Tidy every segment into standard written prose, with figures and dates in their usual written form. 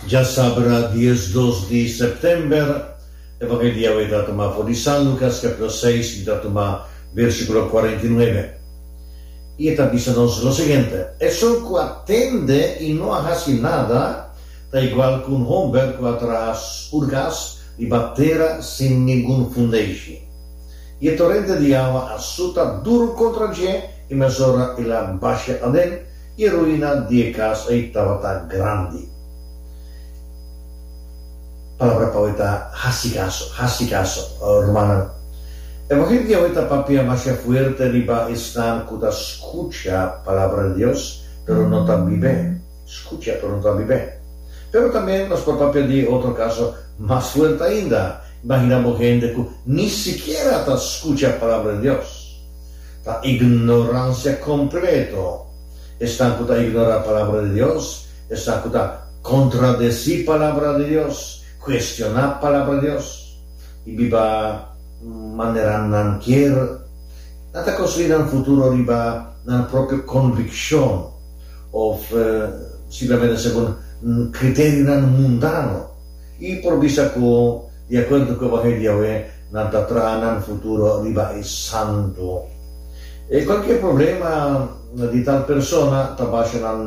Ya sabrá 10-2 de septiembre, Evangelio hoy toma por San Lucas, capítulo 6, toma versículo 49. Y está diciendo lo siguiente: eso que atende y no hace nada, da igual que un hombre que atrás urgas y batera sin ningún fundation. Y el torrente de agua asuta duro contra je y mesura y la baja aden y ruina de casa y tabata grande. Palabra poeta hasikaso, hermana. Evangelio ahorita papia más fuerte riba están que escucha palabra de Dios, pero no tan vive. Escucha, pero no tan vive. Pero también los papias de otro caso más fuerte ainda. Imaginamos gente que ni siquiera escucha palabra de Dios. La ignorancia completo. Están que ignora palabra de Dios, están que contradecir palabra de Dios, cuestionar palabra de Dios y viva manera non quiere nata construir un futuro riba una propria convicción o simplemente según criteri mundano y por vista che di acuerdo con Evangelio nata trana un futuro riba è santo e qualche problema di tal persona tabashan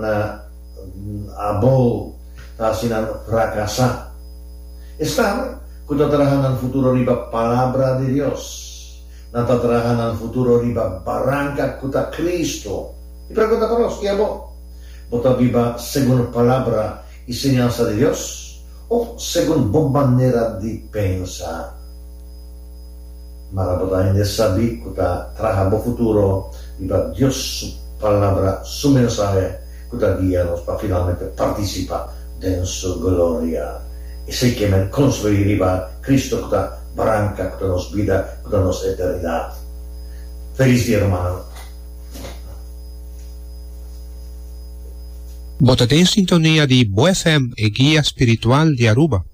abo tasinan fracasa está kuda tarahan futuro riba palabra de Dios nata tarahan futuro riba barranca kuda Cristo y pregunta para los que abo bota viva según palabra y enseñanza de Dios o según manera de pensar marabota en sabi kuda trahabo futuro riba Dios su palabra su mensaje kuda guía-nos para finalmente participar en su gloria. E se chiama construiriva Cristo che branca, che nos vida, che nos eternità. Feliz día, hermano. Botate en sintonía de BoFM e guía espiritual de Aruba.